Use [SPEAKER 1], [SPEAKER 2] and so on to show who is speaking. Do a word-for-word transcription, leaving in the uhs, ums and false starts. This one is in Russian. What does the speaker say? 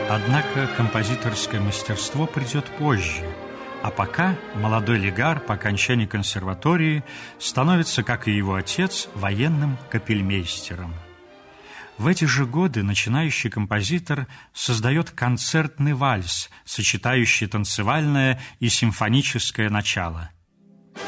[SPEAKER 1] Однако композиторское мастерство придет позже, а пока молодой Легар по окончании консерватории становится, как и его отец, военным капельмейстером. В эти же годы начинающий композитор создает концертный вальс, сочетающий танцевальное и симфоническое начало.